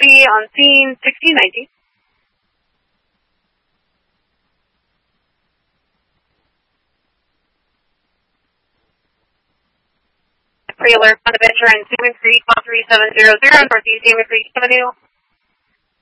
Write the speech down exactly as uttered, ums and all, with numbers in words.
be on scene sixteen nineteen. Pre-alert Bonaventure and Seaman Creek, one three seven zero zero, Northeast Seaman Creek Avenue.